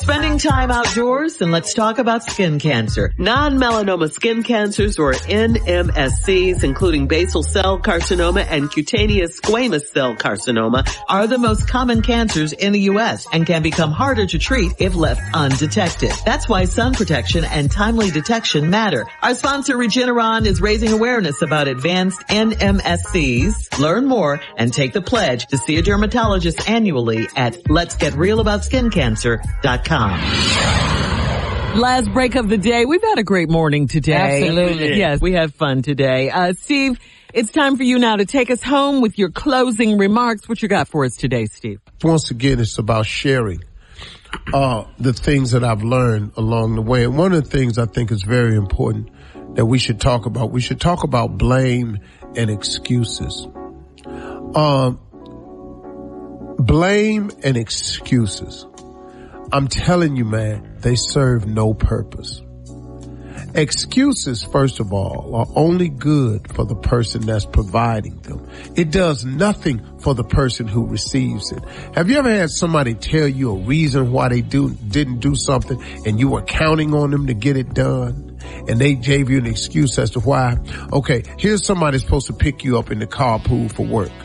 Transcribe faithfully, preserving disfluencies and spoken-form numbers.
Spending time outdoors, and let's talk about skin cancer. Non-melanoma skin cancers, or N M S Cs, including basal cell carcinoma and cutaneous squamous cell carcinoma, are the most common cancers in the U S and can become harder to treat if left undetected. That's why sun protection and timely detection matter. Our sponsor Regeneron is raising awareness about advanced N M S Cs. Learn more and take the pledge to see a dermatologist annually at lets get real about skin cancer dot com. Last break of the day. We've had a great morning today. Absolutely. Yes, we had fun today. Uh, Steve, it's time for you now to take us home with your closing remarks. What you got for us today, Steve? Once again, it's about sharing uh, the things that I've learned along the way. And one of the things I think is very important that we should talk about, we should talk about blame and excuses. Um, blame and excuses. I'm telling you, man, they serve no purpose. Excuses, first of all, are only good for the person that's providing them. It does nothing for the person who receives it. Have you ever had somebody tell you a reason why they do didn't do something and you were counting on them to get it done? And they gave you an excuse as to why. Okay, here's somebody supposed to pick you up in the carpool for work.